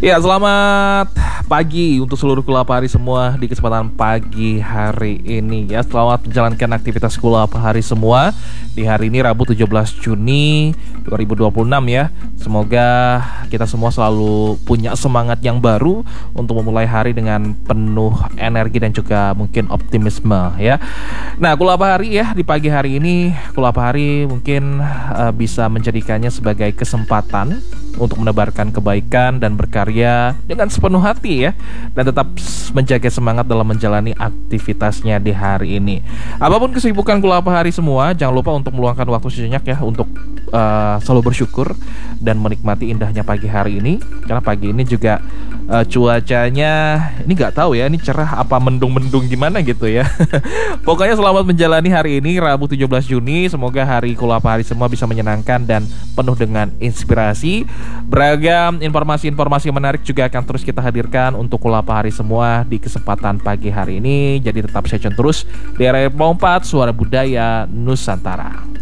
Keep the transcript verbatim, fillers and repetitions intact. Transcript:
Ya, selamat pagi untuk seluruh Kulapahari semua di kesempatan pagi hari ini ya. Selamat menjalankan aktivitas Kulapahari semua di hari ini Rabu tujuh belas Juni dua ribu dua puluh enam ya. Semoga kita semua selalu punya semangat yang baru untuk memulai hari dengan penuh energi dan juga mungkin optimisme ya. Nah, Kulapahari ya di pagi hari ini Kulapahari mungkin uh, bisa menjadikannya sebagai kesempatan untuk menebarkan kebaikan dan berkarya dengan sepenuh hati ya, dan tetap menjaga semangat dalam menjalani aktivitasnya di hari ini. Apapun kesibukan Kulapahari semua, jangan lupa untuk meluangkan waktu sejenak ya untuk uh, selalu bersyukur dan menikmati indahnya pagi hari ini. Karena pagi ini juga uh, cuacanya ini nggak tahu ya, ini cerah apa mendung-mendung gimana gitu ya. Pokoknya selamat menjalani hari ini Rabu tujuh belas Juni. Semoga hari Kulapahari semua bisa menyenangkan dan penuh dengan inspirasi. Beragam informasi-informasi menarik juga akan terus kita hadirkan untuk Kulapahari semua di kesempatan pagi hari ini. Jadi tetap stay tune terus di R R I empat, Suara Budaya Nusantara.